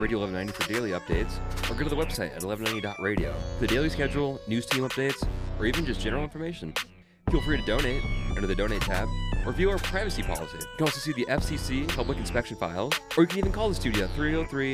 Radio 1190 for daily updates, or go to the website at 1190.radio for the daily schedule, news team updates, or even just general information. Feel free to donate under the Donate tab, or view our privacy policy. You can also see the FCC public inspection files, or you can even call the studio at 303